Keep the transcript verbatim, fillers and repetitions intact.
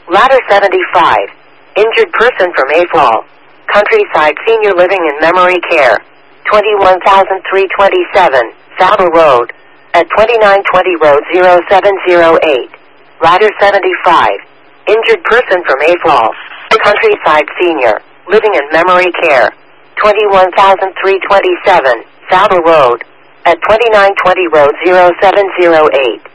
Ladder seventy-five. Injured person from A F O L. Countryside Senior Living and Memory Care. twenty-one thousand three hundred twenty-seven, Saddle Road. At twenty-nine twenty Road zero seven zero eight. Ladder seventy-five. Injured person from A F O L. Countryside Senior Living and Memory Care. twenty-one thousand three hundred twenty-seven, Saddle Road. At twenty-nine twenty Road zero seven zero eight.